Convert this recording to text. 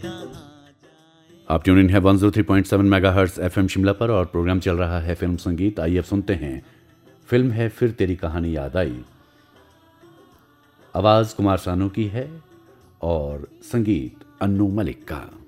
आप tune in है 103.7 megahertz FM Shimla पर और प्रोग्राम चल रहा है फिल्म संगीत। आइए अब सुनते हैं, फिल्म है फिर तेरी कहानी याद आई। आवाज कुमार सानू की है और संगीत अन्नू मलिक का।